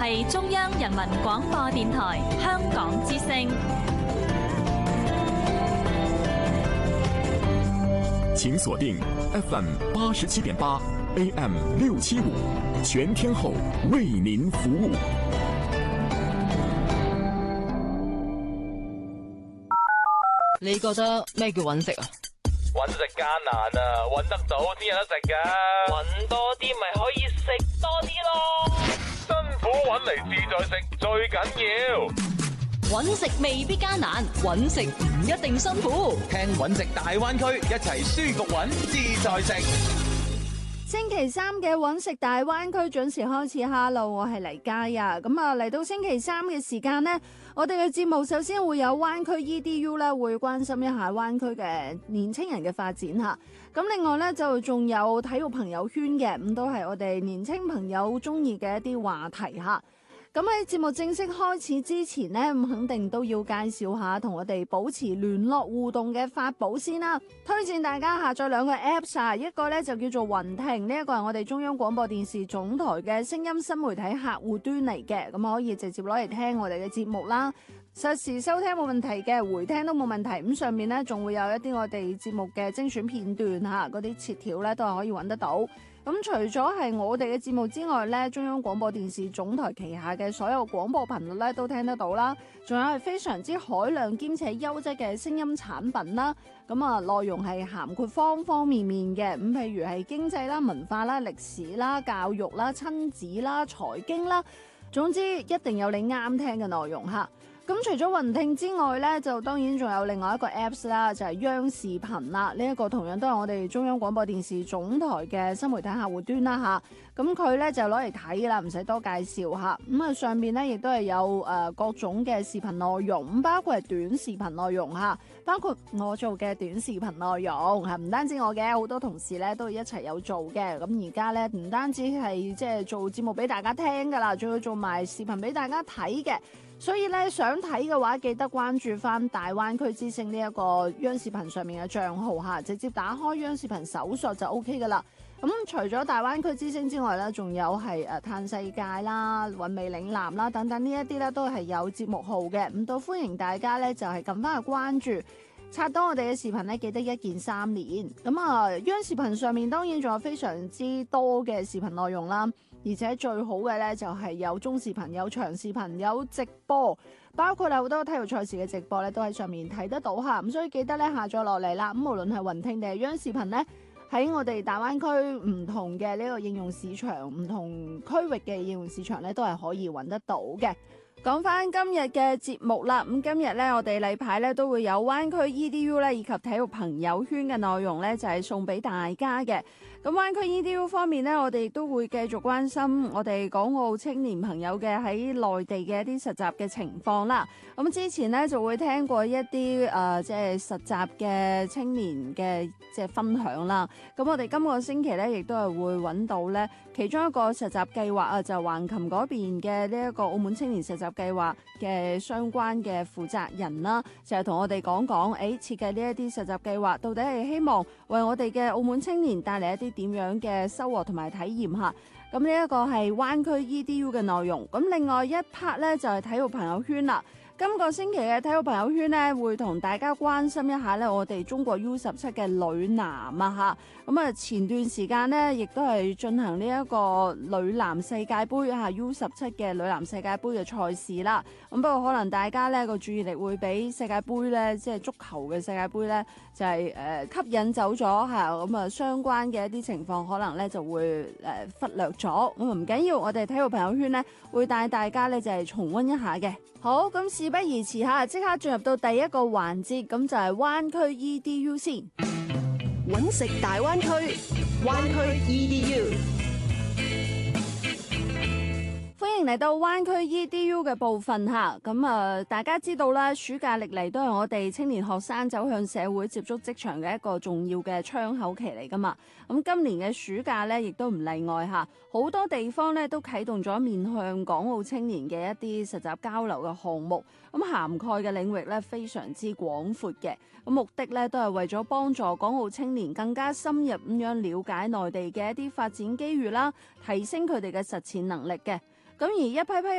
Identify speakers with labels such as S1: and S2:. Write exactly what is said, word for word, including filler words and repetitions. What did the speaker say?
S1: 係中央人民廣播電台香港之聲。
S2: 請鎖定 F M 八十七點八 A M 六七五，全天候為您服務。
S3: 你覺得咩叫揾食啊？
S4: 揾食艱難啊，揾得到先有得食噶。揾多啲咪可以食多啲咯。辛苦揾嚟自在食最緊要。
S3: 揾食未必艱難，揾食唔一定辛苦。
S4: 聽揾食大灣區，一齊舒服揾自在食。
S5: 星期三嘅揾食大灣區準時開始。Hello， 我係黎嘉呀。咁啊，嚟到星期三嘅時間呢，我哋嘅節目首先會有灣區 E D U 咧，會關心一下灣區嘅年青人嘅發展吓。咁另外呢，就仲有體育朋友圈嘅，咁都係我哋年青朋友中意嘅一啲話題吓。咁喺節目正式開始之前呢，咁肯定都要介紹下同我哋保持聯絡互動嘅法寶先啦。推薦大家下載兩個 Apps 啊，一個呢就叫做雲聽，呢一個係我哋中央廣播電視總台嘅聲音新媒體客戶端嚟嘅，咁可以直接攞嚟聽我哋嘅節目啦。實時收聽冇問題嘅，回聽都冇問題。咁上面呢仲會有一啲我哋節目嘅精選片段吓，嗰啲切條呢都係可以揾得到。咁除咗係我哋嘅節目之外呢，中央廣播電視總台旗下嘅所有廣播頻率呢都聽得到啦。仲有係非常之海量兼且優質嘅聲音產品啦。咁啊，內容係涵括方方面面嘅。咁譬如係經濟啦、文化啦、歷史啦、教育啦、親子啦、財經啦，總之一定有你啱聽嘅內容吓。咁除咗雲聽之外呢，就當然仲有另外一個 Apps 啦，就係央視頻啦。呢一個同樣都係我哋中央廣播電視總台嘅新媒體客戶端啦吓。咁佢呢就攞嚟睇啦，唔使多介紹吓。咁啊上面呢亦都係有誒各種嘅視頻內容，咁包括係短視頻內容吓，包括我做嘅短視頻內容吓，唔單止我嘅，好多同事呢都一齊有做嘅。咁而家呢，唔單止係即係做節目俾大家聽噶啦，仲要做埋視頻俾大家睇嘅。所以咧，想睇嘅話，記得關注翻大灣區之聲呢一個央視頻上面嘅賬號吓，直接打開央視頻搜索就 O K 噶啦。咁、嗯、除咗大灣區之聲之外咧，仲有係誒嘆世界啦、韻味嶺南啦等等呢一啲咧，都係有節目號嘅。咁都歡迎大家咧，就係撳翻去關注。刷到我哋嘅視頻咧，記得一鍵三連。咁啊，央視頻上面當然仲有非常之多嘅視頻內容啦。而且最好嘅呢，就係有中視頻、有長視頻、有直播，包括好多體育賽事嘅直播呢，都喺上面睇得到吓。咁所以記得呢，下載落嚟啦。咁無論係雲聽定係央視頻呢，喺我哋大灣區唔同嘅呢個應用市場、唔同區域嘅應用市場呢，都係可以揾得到嘅。講翻今日嘅節目啦，咁今日呢，我哋例牌呢都會有灣區 E D U 呢以及體育朋友圈嘅內容呢，就係送俾大家嘅。咁灣區 E D U 方面呢，我哋都會繼續關心我哋港澳青年朋友嘅喺內地嘅一啲實習嘅情況啦。咁之前呢，就會聽過一啲誒即係實習嘅青年嘅即係分享啦。咁我哋今個星期呢，亦都係會揾到呢其中一個實習計劃啊，就係橫琴嗰邊嘅呢一個澳門青年實習計劃嘅相關嘅負責人啦，就係同我哋講講，誒設計呢一啲實習計劃到底係希望為我哋嘅澳門青年帶嚟一啲點樣嘅收穫同埋體驗吓。咁呢一個係灣區 E D U 嘅內容。咁另外一 part 咧就係體育朋友圈啦。今個星期嘅體育朋友圈呢，會同大家關心一下呢我哋中國 U 十七嘅女籃啊吓。咁啊前段時間呢，亦都係進行呢一個女籃世界盃啊 U 十七嘅女籃世界盃嘅賽事啦。咁不過可能大家呢個注意力會俾世界盃呢，即係足球嘅世界盃呢，就係誒吸引走咗吓。咁啊相關嘅一啲情況可能呢就會誒忽略咗。咁唔緊要，我哋體育朋友圈呢，會帶大家呢就係重溫一下嘅。好，咁事不宜遲下，即刻進入到第一個環節，咁就係灣區 E D U 先。
S6: 揾食大灣區，灣區 E D U。
S5: 歡迎嚟到灣區 E D U 嘅部分吓，咁啊，大家知道啦，暑假歷嚟都係我哋青年學生走向社會、接觸職場嘅一個重要嘅窗口期嚟噶嘛。咁今年嘅暑假呢，亦都唔例外吓，好多地方呢都啟動咗面向港澳青年嘅一啲實習交流嘅項目，咁涵蓋嘅領域呢，非常之廣闊嘅。咁目的呢，都係為咗幫助港澳青年更加深入咁樣了解內地嘅一啲發展機遇啦，提升佢哋嘅實踐能力嘅。咁而一批批